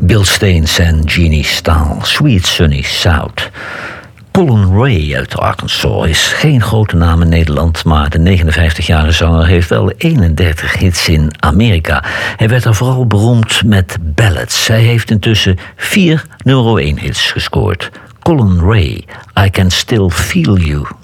Bill Steens en Jeannie Stahl, Sweet Sunny South. Colin Ray uit Arkansas is geen grote naam in Nederland, maar de 59-jarige zanger heeft wel 31 hits in Amerika. Hij werd er vooral beroemd met ballads. Hij heeft intussen 4 nummer 1 hits gescoord. Colin Ray, I Can Still Feel You.